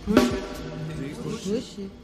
Push it.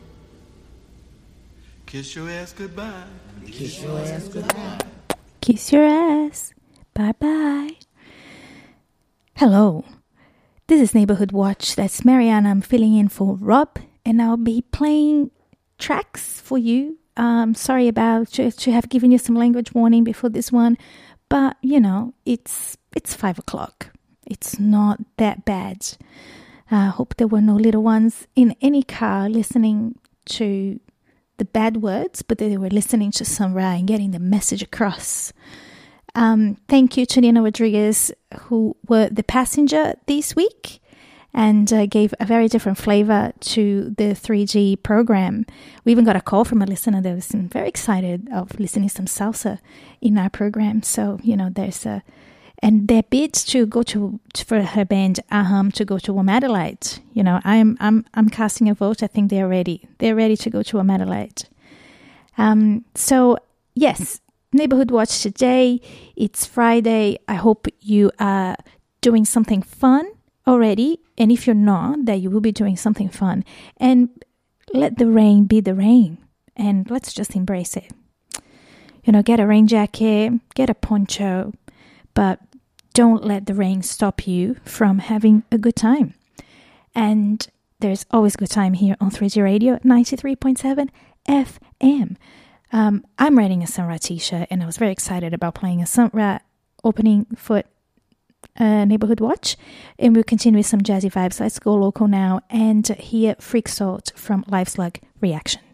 Kiss your ass goodbye. Kiss your ass goodbye. Kiss your ass. Bye-bye. Hello. This is Neighborhood Watch. That's Marianne. I'm filling in for Rob, and I'll be playing tracks for you. Sorry about to have given you some language warning before this one, but you know, it's 5 o'clock. It's not that bad. I hope there were no little ones in any car listening to the bad words, but they were listening to Sunra and getting the message across. Thank you to Nina Rodriguez, who were the passenger this week and gave a very different flavor to the 3G program. We even got a call from a listener that was very excited of listening to some salsa in our program. So, you know, there's a... And their bids to go for her band Aham to go to Womadelaide. You know, I'm casting a vote. I think they're ready. They're ready to go to Womadelaide. So yes, Neighborhood Watch today. It's Friday. I hope you are doing something fun already. And if you're not, that you will be doing something fun. And let the rain be the rain. And let's just embrace it. You know, get a rain jacket, get a poncho, but don't let the rain stop you from having a good time. And there's always good time here on 3G Radio 93.7 FM. I'm writing a Sunra t-shirt, and I was very excited about playing a Sunra opening for Neighborhood Watch. And we'll continue with some jazzy vibes. Let's go local now and hear Freak Salt from Live Slug Reaction.